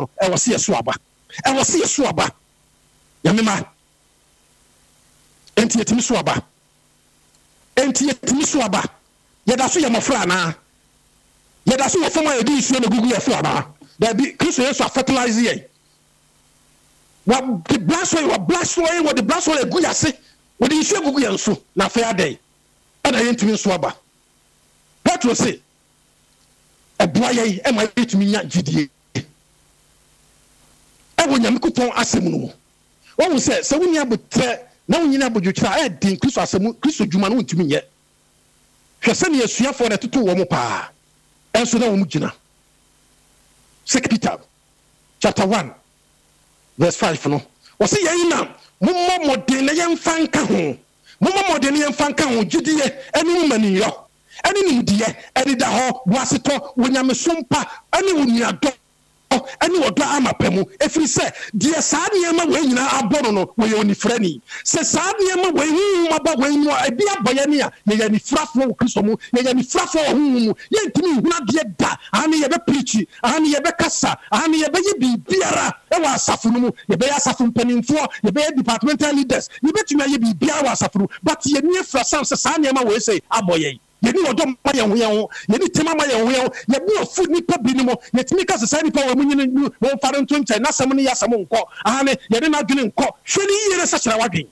no e wo se yeso aba yamema enti yetimi so aba yeda so yamofra na yeda so yefama yedi isuo na gugu yeso aba da bi Kristo Yesu fertilize ye wa the blast oil what the blast oil gu yase wo de isuo gugu yenso na fa adai ana yentimi so aba Petro say eboye e ma yetimi nya gidie e wo nyame kupon asem no wo say se woni abotre na wonyina abodwotwa e din Kristo asem Kristo djuma no ntimi nye hwese ne yasuafo na toto wo mo pa enso na wo mu gina 2 Peter chapter 1 verse 5 no wo say yen na mommo modern na yemfanka ho gidie eni maniyo eni nimdiye eni da ho boaseto wonyamesompa eni woniado eni wodo amapemu efiri se die saa niema we nyina abono no we onifrani se saa niema we hu maba we no ebi aboye ne a ye ya nifrafo wo Kristo mu ye ya nifrafo hu mu ye ntimi huna de da ani ye be preach ani ye be kasa ani ye be ye bibiara e wa asafo no mu ye be asafo mpanimfo ye be departmental leaders ye betumi ye bibiara wa asafo but ye ni frasam se saa niema we say aboye yeni odom ma ye ho yeni tema ma ye ho ye bi ofu nipa binimo yetimi ka sesa nipa wa munyini wo fare ntonche na sam ne yasam nko ahane yeni na dwene nko hweli yire sachira wadwen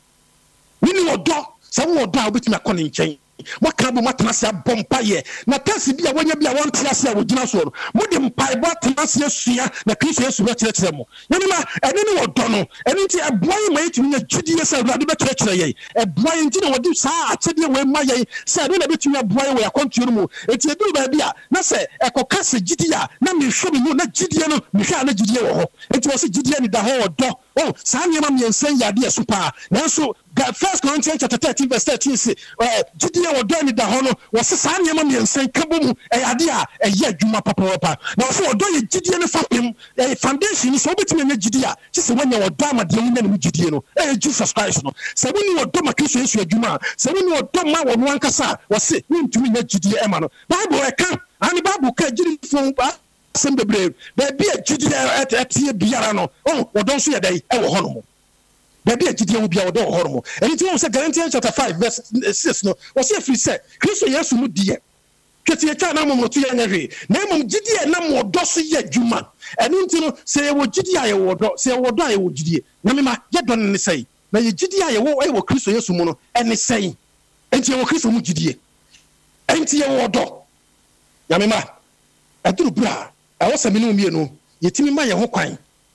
nini odo sa wo odo a obetimi akone nchen waka bo matenase abompa ye na tasi bia wonya bia won tiase a wogina so no mode mpai bo tenase asua na Kristo Yesu be kire mo yeni ma eni ni odo no eni nti eboye ma yetimi nya jidie se awurade be kire ye eboye nti na wodi saa achede we ma ye se ade na betumi eboye we akontuo mu enti edu ba bia na se ekoka se jidie a na mehwe mu na jidie no mehwe na jidie wo ho enti wo se jidie ni da ho odo oh saa nyema miensen yade eso pa nanso 1 Corinthians chapter 13 verse 13 say jidie odo ni da ho no wo se saa nyema miensen kabomu yade a eye adwuma papa na wo se odo ye jidie ne fapem foundation so betimi nya jidie a ti se wanya odo amade wu na ne jidie no Jesus Christ no se woni odo ma Kristo Yesu adwuma se woni odo ma wo no ankasa wo se ntumi nya jidie ema no Bible eka ani Bible ka jidie fon ba sembebre be bia jidie etie biara no wodon so yedai e wo hono mo be bia jidie wo bia wodon hono mo enti wo se Galatians chapter 5 verse 6 no wo se free say Kristo Yesu mu die twete ye twa na mo to ye nyahwe na mom jidie na mo do so ye dwuma enti no se wo jidie aye wo do se wo do aye wo jidie na me ma ye do ne sei na ye jidie aye wo Kristo Yesu mu no ene sei enti wo Kristo mu jidie enti ye wo do ya me ma aduru bra awo saminu mienu yetimi ma ye ho kwan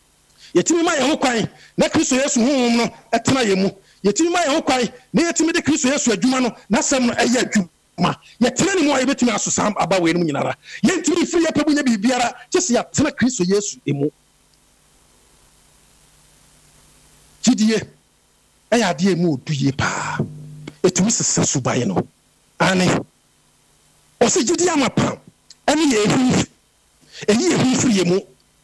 na Kristo Yesu honhom no etena ye mu yetimi ma ye ho kwan na yetimi de Kristo Yesu adwuma no na sem no eye adwuma yetena ni mo aye betimi asosam aba we no nyinara yentimi firi ye pabunya bibiara kyese ya tena Kristo Yesu emu jidie eya de emu oduye pa etimi sesa subaye no ane o se jidie amapa ene ye ehu eyi ehunfiri mu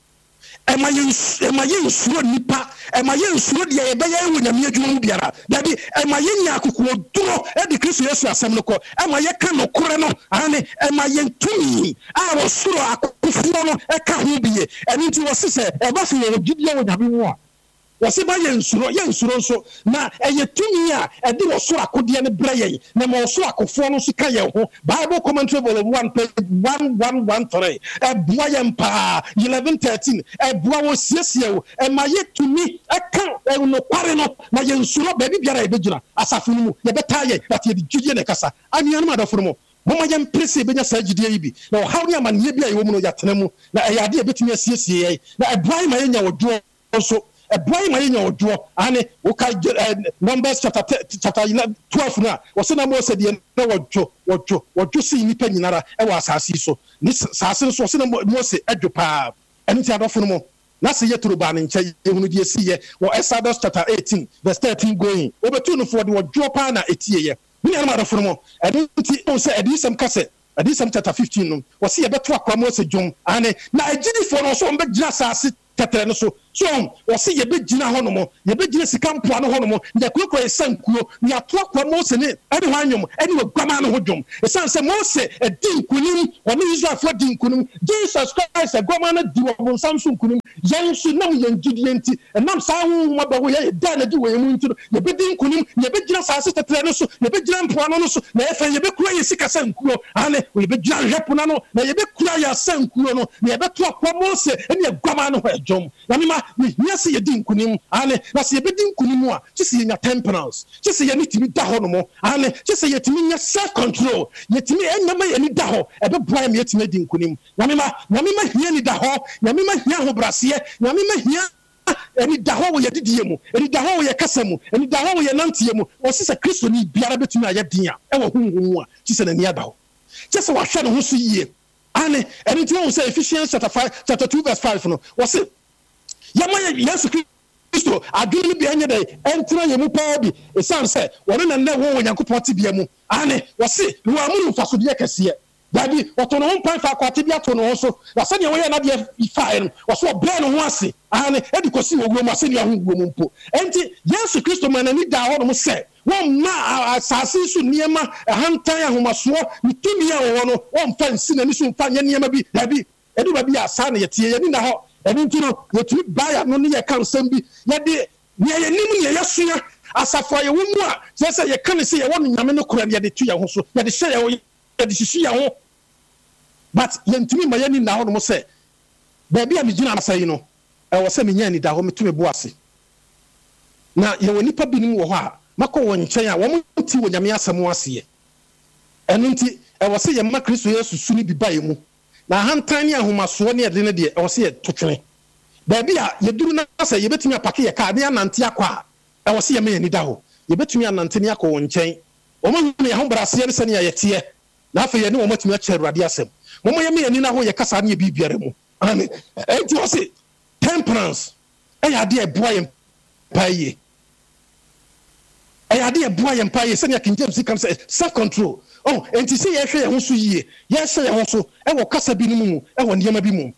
emaye nsuro nipa emaye nsuro de ye beye wo nyame adwuma mu biara dabi emaye nya akoko duro e de Kristo Yesu asem no ko emaye ka no kore no ane emaye ntumi a wo suro akofuro no e ka ho biye eni nti wo sese e ba se ye gidie wo nyame mu a wose ba ye nsuro so na eye tumi a e de wo suro akode ne bra ye na mo suro akofo no so ka ye ho Bible commentary volume 1 page 1113 e bua ye mpa 1113 e bua wo siesie wo e ma ye tumi e ka no kware no na ye nsuro ba biara e begina asafo no mu ye beta ye that ye gidie ne kasa anianu adofo mo mama yam prese benya saa gidie yi bi na how ne amane bia ye wo mu no yatena mu na e yade e betumi asiesie ye na e bua ma ye nya wodo so boy ma yenya odo ane wo ka Numbers chapter 12 na wo se na Moses de na wojo si nipa nyinara e wa asase so ni sase so se na Moses adwopa eni ti adofo no mo na se yetro ba ne nche ehunu de esiye wo Exodus chapter 18 verse 13 going obetu no for de wojo pa na etiye ni na adofo no mo eni ti o se edisem kase edisem chapter 15 no wo se ye beto akwa Moses dwom ane na agidi for no so mbe gina sase tetere no so so wɔse yɛbɛgyina hɔ no mo yɛbɛgyina sika mpoa no hɔ no mo yɛkurakura yɛsa nkuo na yɛatoakoa Mose ne ɛne hɔ anwom ɛne wɔguama no ho dwom ɛsiane sɛ Mose adi nkonim ɔne Israelfoɔ di nkonim Jesus Christ aguama no di wɔ bonsam so nkonim yɛn nso nam yɛn gyidie nti ɛnam saa honhom abɛho yɛyɛ da na di wɔ yɛn mu nti no yɛbɛdi nkonim yɛbɛgyina asase tetere no so yɛbɛgyina mpoano no so na yɛfɛ yɛbɛkura yɛ sika sɛ nkuo ane yɛbɛgyina nhwɛpona no na yɛbɛkura yɛ sɛ nkuo no na yɛbɛtoakoa Mose ɛne aguama no hɔ adwom na mema mehia sɛ yɛdi nkonim ane na sɛ yɛbɛdi nkonim a kye sɛ yɛnya temperance kye sɛ yɛne tumi da hɔ no mo ane kye sɛ yɛtumi nya self control yɛtumi ɛnyama yɛni da hɔ ɛbɛboa yɛ ma yɛtumi adi nkonim nyamema hia ni da hɔ nyamema hia ahobraseɛ nyamema hia ɛni da hɔ wɔ yɛ didie mu ɛni da hɔ wɔ yɛ kasa mu ɛni da hɔ wɔ yɛ nanteɛ mu wɔsi sɛ Kristo ni biara bɛtumi ayɛ den a ɛwɔ honhom a kye sɛ n'ani ada hɔ kye sɛ wahwɛ ne ho so yie ane ɛni nti wɔn sɛ Ephesians chapter 2 verse 5 no wɔsi yɛma yɛ Yesu Kristo adwene no bi ɛnyɛ dɛ ɛntena yɛ mu paa bi ɛsiane sɛ wɔne na nnɛ wɔn wɔ Nyankopɔn tebea mu ane wɔsi wɔn amu no mfasodeɛ kɛseɛ dabi wɔtɔ ne ho mpan fa akwate bi ato ne ho so na sɛdeɛ wɔyɛ n'adeɛ faeɛ no wɔso ɔbrɛ ne ho ase ane ɛde kɔsi wɔ wuo mu asɛdeɛ aho wuo mu mpo ɛnti Yesu Kristo ma n'ani da hɔ nom sɛ wɔmma asase so nneɛma ɛhantan ahomasoɔ ne tumi a wɔwɔ no wɔmfa nsi n'ani so mfa nyɛ nneɛma bi dabi ɛde ba bi asa na yɛtie yɛni na hɔ ɛno nti no yɛtumi baeɛ no ne yɛka nsɛm bi yɛde nea yɛnim ne yɛsua asafo a yɛwɔ mu a kyerɛ sɛ yɛka ne sɛ yɛwɔ no nyame no kora ne yɛde to yɛn ho so yɛde hyɛ yɛn ho yɛde hyehyɛ yɛn ho but yɛntumi ma yɛni na hɔ nom sɛ baabi a megyina asa yi no ɛwɔ sɛ menya ni da hɔ metumi bo ase na yɛwɔ nipa binom wɔ hɔ a makɔ wɔ nkyɛn a wɔn ti wɔ nyame asɛm aseɛ ɛno nti ɛwɔ sɛ yɛma Kristo Yesu su ne bi ba yɛ mu na ahantan ne ahomasoɔ ne yɛde ne deɛ ɛwɔ sɛ yɛto twene baabi a yɛduru na sɛ yɛbɛtumi apake yɛ kaa ne anante akɔ a ɛwɔ sɛ yɛma yɛni da hɔ yɛbɛtumi anante ne akɔ wɔ nkyɛn wɔn ahu ne yɛho braseɛ ne sɛnea yɛteɛ na afei yɛne wɔn atumi akyerɛ Awurade asɛm wɔn yɛma yɛni na hɔ yɛ kasa ne yɛ biribiara mu ane ɛnti wɔ sɛ temperance ɛyɛ adeɛ ɛboa yɛn paa yie ɛyɛ adeɛ ɛboa yɛn paa yie sɛnea King James kan sɛ self control enti sɛ yɛhwɛ yɛn ho so yie yɛhyɛ yɛn ho so ɛwɔ kasa bi no mu ɛwɔ nneɛma bi mu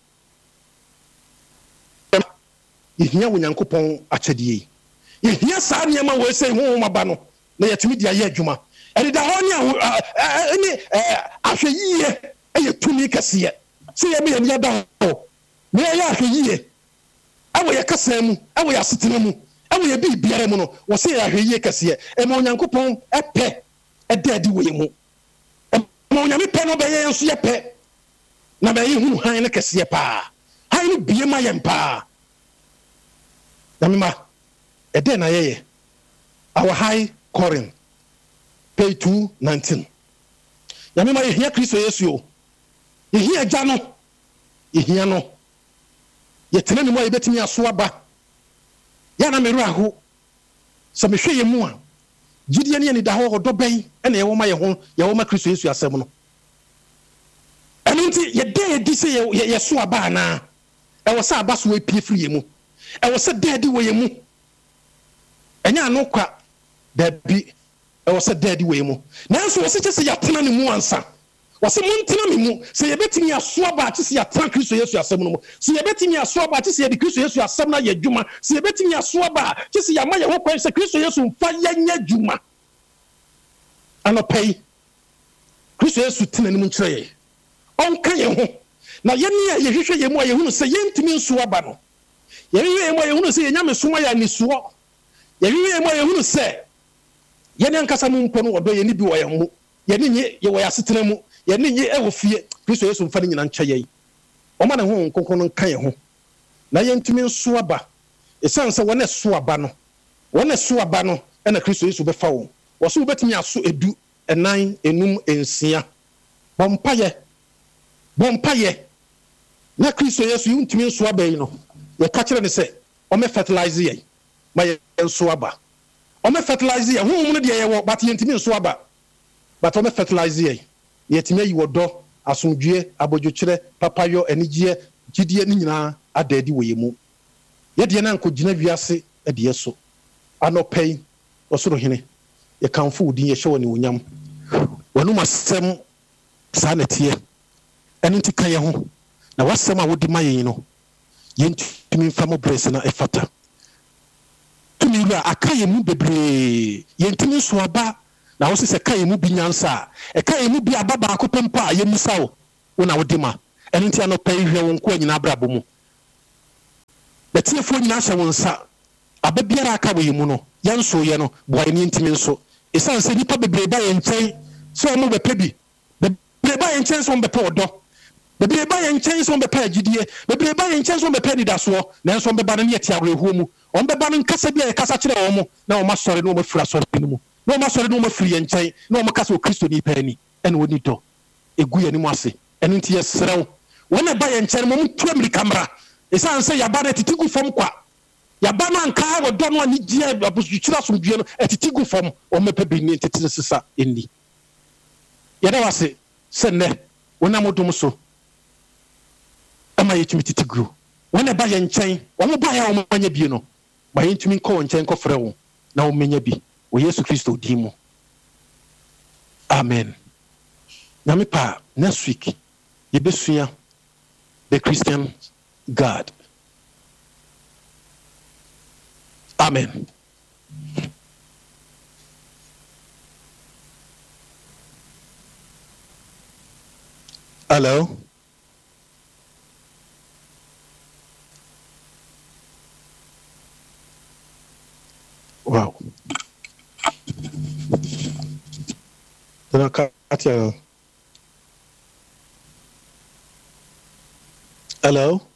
yɛhia wɔ Nyankopɔn akyɛdeɛ yɛhia saa nneɛma wɔ sɛ honhom aba no na yɛtumi de ayɛ adwuma ɛdeda hɔ ne ahwɛ yie ɛyɛ tumi kɛseɛ sɛ yɛma yɛn yɛda hɔ na yɛyɛ ahwɛ yie ɛwɔ yɛ kasa mu ɛwɔ yɛ asetena mu ɛwɔ yɛ biribiara mu no wɔ sɛ yɛ ahwɛ yie kɛseɛ ɛma Onyankopɔn ɛpɛ ɛda adi wɔ yɛ mu ma onyame pɛ no bɛyɛ nso yɛ pɛ na bɛyɛ hunu han no kɛseɛ paa han no bie ma yɛn paa na mema ɛdɛn na yɛyɛ our high calling page 219 na mema yɛhia Kristo Yesu o yɛhia agya no yɛhia no yɛtena ne mu a yɛbɛtumi aso aba yɛ na merɛ aho sɛ mehwɛ yɛ mu a gyidie ne da hɔ ɔdɔ bɛn ɛna yɛwɔ ma yɛwɔ ma Kristo Yesu asɛm no ɛno nti yɛdi sɛ yɛso aba anaa ɛwɔ sɛ aba so apie firi yɛ mu ɛwɔ sɛ daadi wɔ yɛ mu ɛnyɛ ano kwa dabi ɛwɔ sɛ daadi wɔ yɛ mu nanso wɔ sɛ kyɛ sɛ yɛatena ne mu ansa wɔ sɛ montena me mu sɛ yɛbɛtumi aso aba akye sɛ yɛatena Kristo Yesu asɛm no mu sɛ yɛbɛtumi aso aba akye sɛ yɛde Kristo Yesu asɛm no ayɛ adwuma sɛ yɛbɛtumi aso aba akye sɛ yɛama yɛ ho kwan sɛ Kristo Yesu mfa yɛnyɛ adwuma anɔpa yi Kristo Yesu tena ne mu nkyerɛ yɛ ɔnka yɛn ho na yɛne a yɛhwehwɛ yɛn mu a yɛhunu sɛ yɛntumi nso aba no yɛhwehwɛ yɛn mu a yɛhunu sɛ yɛnyame soma yɛ anisoɔ yɛhwehwɛ yɛn mu a yɛhunu sɛ yɛne ankasa mu mpo no wɔdɔ yɛne bi wɔ yɛn mu yɛne nye yɛwɔ yɛ asetena mu yɛne nye ɛwɔ fie Kristo Yesu mfa ne nyina nkyɛ yɛn ɔma ne ho nkonkron no nka yɛn ho na yɛntumi nso aba ɛsiane sɛ wɔne so aba no ɛna Kristo Yesu bɛfa wɔn wɔso wobɛtumi aso edu ɛnan enum ensia bɔmpayɛ na Kristo Yesu yɛntumi nso aba yi no yɛka kyerɛ ne sɛ ɔmɛ fertilize yɛn ma yɛn nso aba ɔmɛ fertilize yɛn honhom no deɛ yɛwɔ but yɛntumi nso aba but ɔmɛ fertilize yɛn yɛtumi ayi wɔ dɔ asomdwie abodwokyerɛ papayɔ anigyeɛ gyidie ne nyinaa ada adi wɔ yɛn mu yɛdeɛ na nkɔgyina wiase adeɛ so anɔpɛ yi ɔsoro hene yɛkamfo wo din yɛhyɛ wɔ ne wonyam wɔnom asɛm saa na teɛ ɛno nti ka yɛn ho na wasɛm a wodi ma yɛn no yɛntumi tumi mfa mo brɛs na ɛfata tumi wura aka yɛ mu bebree yɛntumi nso aba na wo sɛ ka yɛ mu bi nyansa a ɛka yɛ mu bi aba baako pɛmpa a yɛmusa wo na wode ma ɛno nti anɔpa yi hwɛ wo nkoa nyina abrabɔ mu bɛtiefoɔ nyina hyɛ wo nsa aba biara aka wɔ yɛ mu no yɛnsoyɛ no boa yɛne ntimi nso ɛsiane sɛ nnipa bebree ba yɛ nkyɛn sɛ ɔmo bɛpɛ bi bebree ba yɛ nkyɛn sɛ ɔmo bɛpɛ ɔdɔ bebree ba yɛ nkyɛn sɛ ɔmo bɛpɛ agyidie bebree ba yɛ nkyɛn sɛ ɔmo bɛpɛ anidasoɔ nanso ɔmo bɛba no ne yɛte awerɛhoɔ mu ɔmo bɛba no nkasa bi a yɛkasa kyerɛ wɔn na ɔmo asɔre na ɔmo afiri asɔre no mu na ɔmo asɔre na ɔmo afiri yɛn nkyɛn na ɔmo kasa wɔ kristo nipa ani ɛna wɔni dɔ egu yɛn anim ase ɛno nti yɛsrɛ wo wɔn a ba yɛn nkyɛn no ɔmo tu amirika mmra ɛsiane sɛ yaba no atiti gu fam kwa yaba no anka wɔdɔ no ani gye abosukyerɛ asomdue no atiti gu fam ɔmo pɛ bi ne tete sesa ɛnni yɛda wase sɛ nnɛ wɔnam dom so ama yɛtumi tete gu wɔn a ba yɛn nkyɛn wɔn ba yɛ wɔn anya bi no ba yɛntumi nkɔ wɔn nkyɛn kɔfrɛ wɔn na wɔn menya bi wɔ yesu kristo din mu amen nyame pa next week yɛbɛsua the Christian God. Amen. Hello. Wow. Hello.